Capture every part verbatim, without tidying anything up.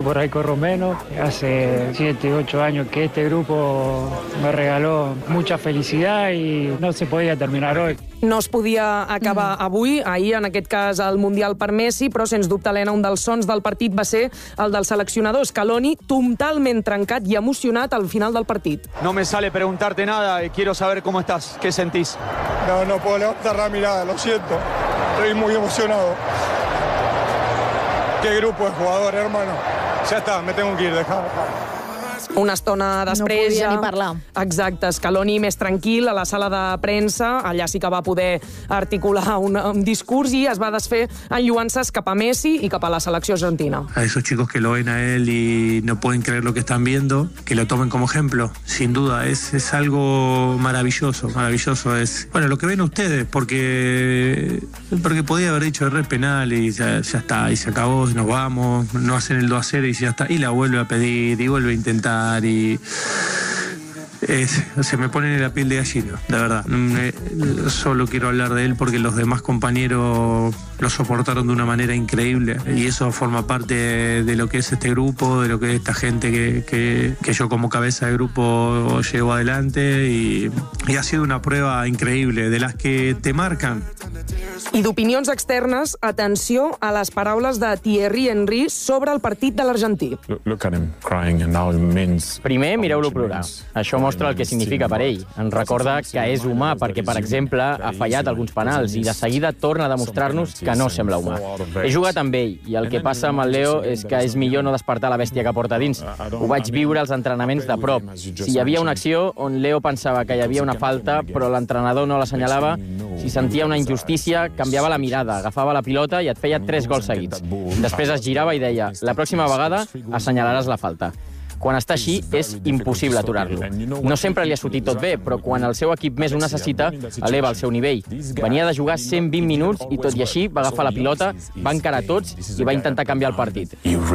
por ahí corro menos. Hace siete, ocho años que este grupo me regaló mucha felicidad y no se podía terminar hoy. No es podia acabar mm. avui, ahir, en aquest cas, el Mundial per Messi, però, sens dubte, Helena, un dels sons del partit va ser el del seleccionador Scaloni, totalment trencat i emocionat al final del partit. No me sale preguntarte nada, quiero saber cómo estás, ¿qué sentís? No, no puedo levantar la mirada, lo siento, estoy muy emocionado. Qué grupo de jugadores, hermano. Ya está, me tengo que ir, dejá. Una estona després... No podia ja... ni parlar. Exacte, Scaloni més tranquil a la sala de premsa, allà sí que va poder articular un, un discurs i es va desfer enlluant-se cap a Messi i cap a la selecció argentina. A esos chicos que lo ven a él y no pueden creer lo que están viendo, que lo tomen como ejemplo, sin duda, es, es algo maravilloso, maravilloso. Es, bueno, lo que ven ustedes, porque, porque podía haber dicho error penal y ya, ya está, y se acabó, nos vamos, no hacen el dos a cero y ya está, y la vuelve a pedir y vuelve a intentar. Y es, se me pone en la piel de gallina, de verdad. Me, solo quiero hablar de él porque los demás compañeros lo soportaron de una manera increíble y eso forma parte de lo que es este grupo, de lo que es esta gente que, que, que yo como cabeza de grupo llevo adelante y, y ha sido una prueba increíble, de las que te marcan. I d'opinions externes, atenció a les paraules de Thierry Henry sobre el partit de l'Argentí. Primer, mireu-lo plorar. Això mostra el que significa per ell. Ens recorda que és humà perquè, per exemple, ha fallat alguns penals i de seguida torna a demostrar-nos que no sembla humà. He jugat amb ell i el que passa amb el Leo és que és millor no despertar la bèstia que porta dins. Ho vaig viure als entrenaments de prop. Si hi havia una acció on Leo pensava que hi havia una falta però l'entrenador no l'assenyalava, si sentia una injustícia, canviava la mirada, agafava la pilota i et feia tres gols seguits. Després es girava i deia, la pròxima vegada assenyalaràs la falta. Quan està així, és impossible aturar-lo. No sempre li ha sortit tot bé, però quan el seu equip més ho necessita, eleva el seu nivell. Venia de jugar cent vint minuts i, tot i així, va agafar la pilota, va encarar tots i va intentar canviar el partit.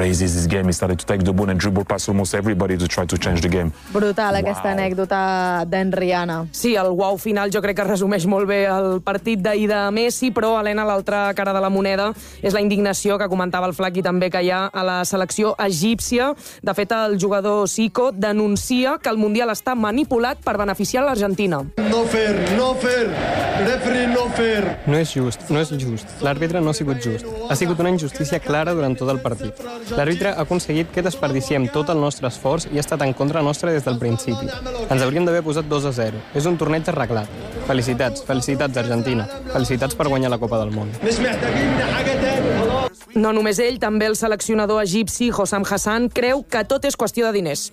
Brutal, aquesta anècdota d'Enriana. Sí, el uau final jo crec que resumeix molt bé el partit d'ahir de Messi, però, Helena, l'altra cara de la moneda és la indignació que comentava el Flaqui també que hi ha a la selecció egípcia. De fet, el jugador jugador Zico denuncia que el Mundial està manipulat per beneficiar l'Argentina. No fair, no fair, referee no fair. No és just, no és just. L'àrbitre no ha sigut just. Ha sigut una injustícia clara durant tot el partit. L'àrbitre ha aconseguit que desperdiciem tot el nostre esforç i ha estat en contra nostra des del principi. Ens hauríem d'haver posat dos a zero. És un torneig arreglat. Felicitats, felicitats Argentina. Felicitats per guanyar la Copa del Món. No només ell, també el seleccionador egipci Hossam Hassan creu que tot és qüestió de diners.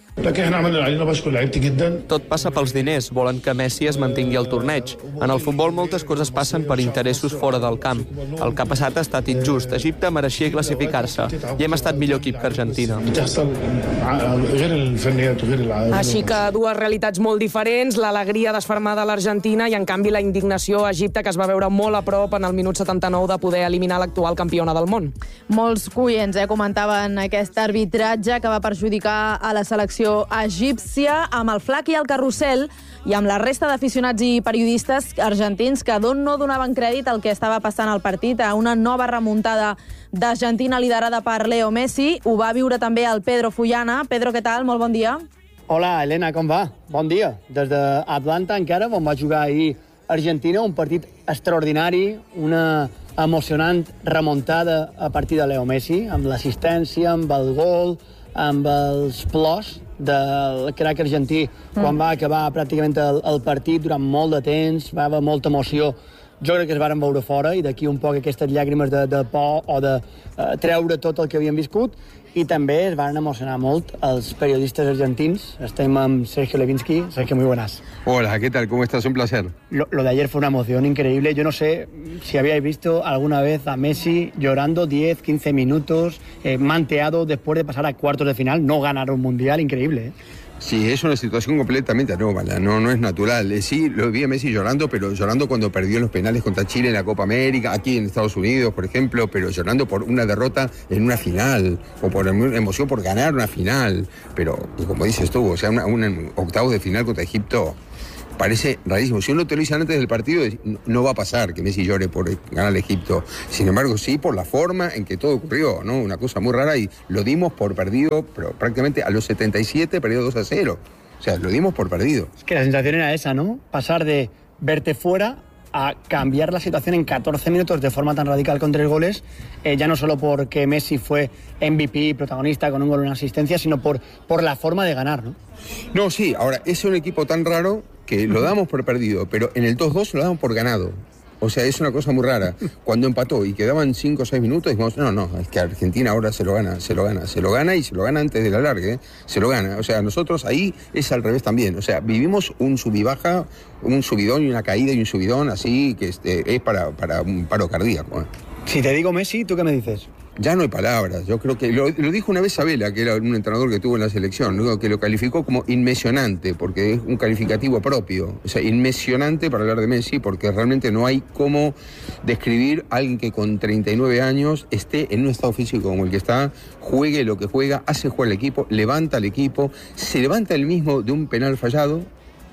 Tot passa pels diners, volen que Messi es mantingui al torneig. En el futbol moltes coses passen per interessos fora del camp. El que ha passat ha estat injust. Egipte mereixia classificar-se i hem estat millor equip que Argentina. Així que dues realitats molt diferents, l'alegria desfermada a l'Argentina i en canvi la indignació a Egipte, que es va veure molt a prop en el minut setanta-nou de poder eliminar l'actual campiona del món. Molts coients eh, comentaven aquest arbitratge que va perjudicar a la selecció egípcia amb el flac i el carrusel i amb la resta d'aficionats i periodistes argentins que no donaven crèdit al que estava passant al partit, a una nova remuntada d'Argentina liderada per Leo Messi. Ho va viure també el Pedro Fullana. Pedro, què tal? Molt bon dia. Hola, Helena, com va? Bon dia. Des d'Atlanta encara, on va jugar ahir Argentina, un partit extraordinari, una emocionant remuntada a partir de Leo Messi, amb l'assistència, amb el gol, amb els plors del crac argentí, quan va acabar pràcticament el, el partit durant molt de temps, va haver molta emoció. Jo crec que es varen veure fora i d'aquí un poc aquestes llàgrimes de, de por o de uh, treure tot el que havien viscut. I també es van emocionar molt els periodistas argentins. Estem amb Sergio Levinsky. Sergio, muy buenas. Hola, ¿qué tal? ¿Cómo estás? Un placer. Lo, lo de ayer fue una emoción increíble. Yo no sé si habíais visto alguna vez a Messi llorando diez, quince minutos, eh, manteado después de pasar a cuartos de final, no ganar un mundial. Increíble, ¿eh? Sí, es una situación completamente anómala, no, no es natural. Sí, lo vi a Messi llorando, pero llorando cuando perdió los penales contra Chile en la Copa América, aquí en Estados Unidos, por ejemplo, pero llorando por una derrota en una final, o por emoción por ganar una final. Pero, como dices tú, o sea, una, un octavo de final contra Egipto, parece rarísimo. Si uno te lo dice antes del partido, no va a pasar que Messi llore por ganar a Egipto. Sin embargo, sí por la forma en que todo ocurrió, ¿no? Una cosa muy rara, y lo dimos por perdido, pero prácticamente a los setenta y siete perdió dos a cero. O sea, lo dimos por perdido. Es que la sensación era esa, ¿no? Pasar de verte fuera a cambiar la situación en catorce minutos de forma tan radical con tres goles, eh, ya no solo porque Messi fue M V P, protagonista con un gol y una asistencia, sino por, por la forma de ganar, ¿no? No, sí, ahora, es un equipo tan raro que lo damos por perdido, pero en el dos dos lo damos por ganado. O sea, es una cosa muy rara. Cuando empató y quedaban cinco o seis minutos, dijimos, no, no, es que Argentina ahora se lo gana, se lo gana, se lo gana y se lo gana antes del alargue, ¿eh? Se lo gana. O sea, nosotros ahí es al revés también. O sea, vivimos un sub y baja, un subidón y una caída y un subidón así que este, es para, para un paro cardíaco, ¿eh? Si te digo Messi, ¿tú qué me dices? Ya no hay palabras. Yo creo que lo, lo dijo una vez Sabela, que era un entrenador que tuvo en la selección, ¿no? Que lo calificó como inmesionante, porque es un calificativo propio. O sea, inmesionante para hablar de Messi, porque realmente no hay cómo describir a alguien que con treinta y nueve años esté en un estado físico como el que está, juegue lo que juega, hace jugar al equipo, levanta al equipo, se levanta él mismo de un penal fallado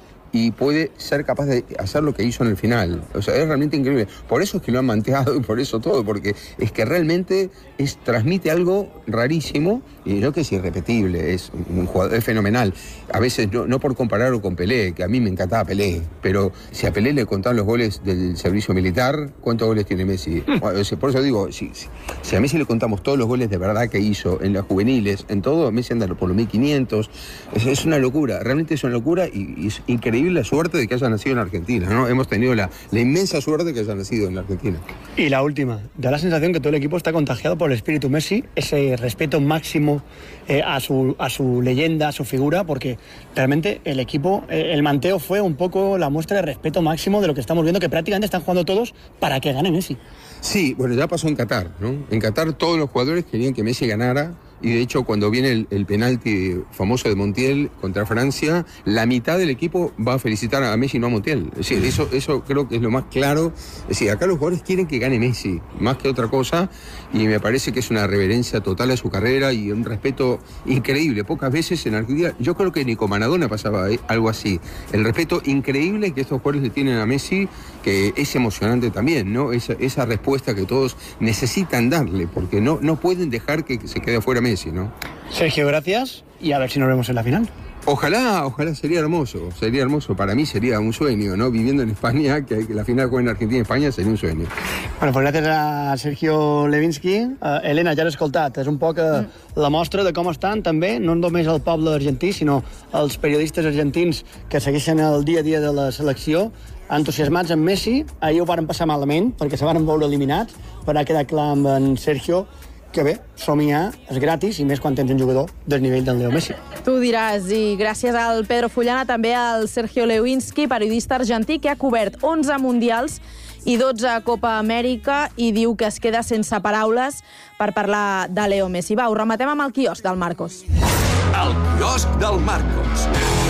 y puede ser capaz de hacer lo que hizo en el final. O sea, es realmente increíble. Por eso es que lo han manteado y por eso todo, porque es que realmente es, transmite algo rarísimo, y yo que es irrepetible, es un jugador, es fenomenal. A veces, no, no por compararlo con Pelé, que a mí me encantaba Pelé, pero si a Pelé le contaban los goles del servicio militar, ¿cuántos goles tiene Messi? O sea, por eso digo, si, si, si a Messi le contamos todos los goles de verdad que hizo en las juveniles, en todo, Messi anda por los mil quinientos. Es, es una locura, realmente es una locura, y, y es increíble la suerte de que haya nacido en Argentina, ¿no? Hemos tenido la, la inmensa suerte de que haya nacido en la Argentina. Y la última, da la sensación que todo el equipo está contagiado por el espíritu Messi, ese respeto máximo eh, a, su, a su leyenda, a su figura, porque realmente el equipo, eh, el manteo fue un poco la muestra de respeto máximo de lo que estamos viendo, que prácticamente están jugando todos para que gane Messi. Sí, bueno, ya pasó en Qatar, ¿no? En Qatar todos los jugadores querían que Messi ganara. Y de hecho, cuando viene el, el penalti famoso de Montiel contra Francia, la mitad del equipo va a felicitar a Messi, no a Montiel. Es decir, eso, eso creo que es lo más claro. Es decir, acá los jugadores quieren que gane Messi, más que otra cosa, y me parece que es una reverencia total a su carrera y un respeto increíble. Pocas veces en Argentina, yo creo que ni con Maradona pasaba eh, algo así. El respeto increíble que estos jugadores le tienen a Messi, que es emocionante también, ¿no? Esa, esa respuesta que todos necesitan darle, porque no, no pueden dejar que se quede afuera Messi, ¿no? Sergio, gracias, y a ver si nos vemos en la final. Ojalá, ojalá, sería hermoso, sería hermoso. Para mí sería un sueño, ¿no? Viviendo en España, que, que la final juegue en Argentina y España sería un sueño. Bueno, pues gràcies a Sergio Levinsky. Uh, Helena, ja l'he escoltat, és un poc uh, la mostra de com estan també, no només el poble argentí, sinó els periodistes argentins que segueixen el dia a dia de la selecció, entusiasmats amb Messi. Ahir ho varen passar malament, perquè se varen veure eliminats, però ha quedat clar amb en Sergio que bé, somiar és gratis, i més quan tens un jugador del nivell del Leo Messi. Tu diràs, i gràcies al Pedro Fullana, també al Sergio Lewinsky, periodista argentí, que ha cobert onze mundials i dotze a Copa Amèrica, i diu que es queda sense paraules per parlar de Leo Messi. Va, ho rematem amb el quiosc del Marcos. El quiosc del Marcos.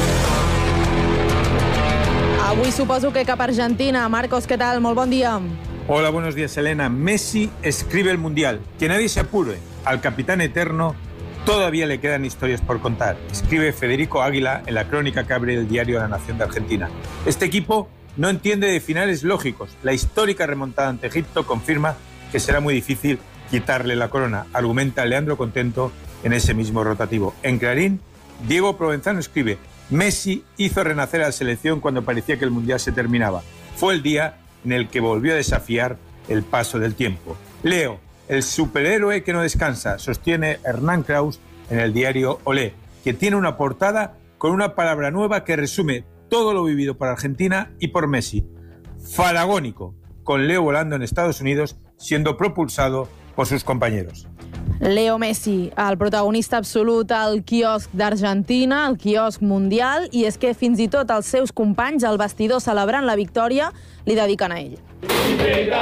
Avui suposo que cap a Argentina. Marcos, què tal? Molt bon dia. Hola, buenos días, Elena. Messi escribe el Mundial. Que nadie se apure. Al capitán eterno todavía le quedan historias por contar. Escribe Federico Águila en la crónica que abre el diario La Nación de Argentina. Este equipo no entiende de finales lógicos. La histórica remontada ante Egipto confirma que será muy difícil quitarle la corona, argumenta Leandro Contento en ese mismo rotativo. En Clarín, Diego Provenzano escribe: Messi hizo renacer a la selección cuando parecía que el Mundial se terminaba. Fue el día en el que volvió a desafiar el paso del tiempo. Leo, el superhéroe que no descansa, sostiene Hernán Kraus en el diario Olé, que tiene una portada con una palabra nueva que resume todo lo vivido por Argentina y por Messi. Faragónico, con Leo volando en Estados Unidos, siendo propulsado por sus compañeros. Leo Messi, el protagonista absolut al quiosc d'Argentina, el quiosc mundial, i és que fins i tot els seus companys al vestidor celebrant la victòria li dediquen a ell.